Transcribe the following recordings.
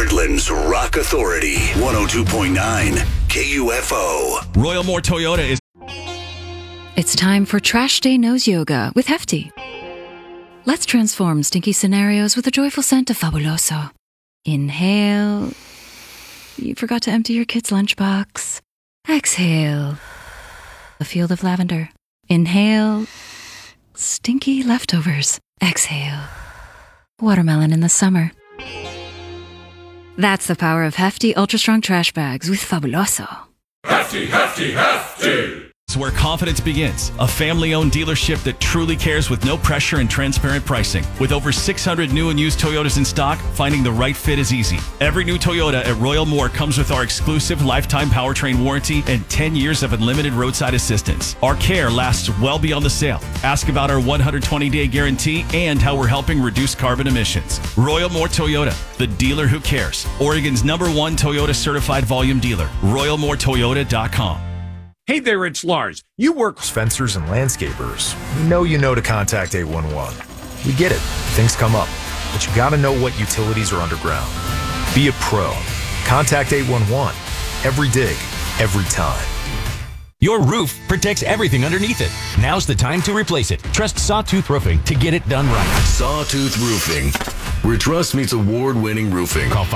Portland's Rock Authority, 102.9 KUFO. Royal Moore Toyota is... It's time for Trash Day Nose Yoga with Hefty. Let's transform stinky scenarios with a joyful scent of Fabuloso. Inhale. You forgot to empty your kid's lunchbox. Exhale. A field of lavender. Inhale. Stinky leftovers. Exhale. Watermelon in the summer. That's the power of Hefty Ultra Strong Trash Bags with Fabuloso. Hefty, Hefty, Hefty! It's where confidence begins. A family-owned dealership that truly cares with no pressure and transparent pricing. With over 600 new and used Toyotas in stock, finding the right fit is easy. Every new Toyota at Royal Moore comes with our exclusive lifetime powertrain warranty and 10 years of unlimited roadside assistance. Our care lasts well beyond the sale. Ask about our 120-day guarantee and how we're helping reduce carbon emissions. Royal Moore Toyota, the dealer who cares. Oregon's #1 Toyota certified volume dealer. RoyalMooreToyota.com. Hey there, it's Lars. You work fencers and landscapers. You know to contact 811. We get it. Things come up. But you got to know what utilities are underground. Be a pro. Contact 811. Every dig, every time. Your roof protects everything underneath it. Now's the time to replace it. Trust Sawtooth Roofing to get it done right. Sawtooth Roofing, where trust meets award-winning roofing. Call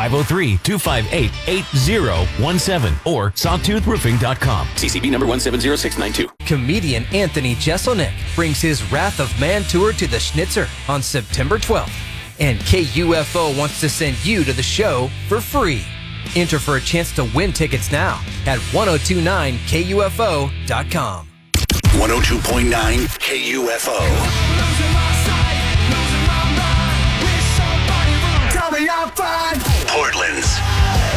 503-258-8017 or sawtoothroofing.com. CCB number 170692. Comedian Anthony Jeselnik brings his Wrath of Man tour to the Schnitzer on September 12th. And KUFO wants to send you to the show for free. Enter for a chance to win tickets now at 1029KUFO.com. 102.9 KUFO.